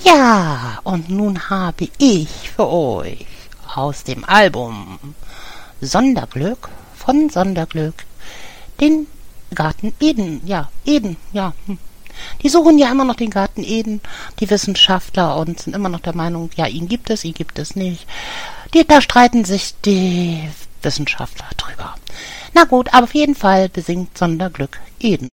Ja, und nun habe ich für euch aus dem Album Sonderglück von Sonderglück den Garten Eden. Ja, Eden, ja. Die suchen ja immer noch den Garten Eden, die Wissenschaftler, und sind immer noch der Meinung, ja, ihn gibt es nicht. Da streiten sich die Wissenschaftler drüber. Na gut, aber auf jeden Fall besingt Sonderglück Eden.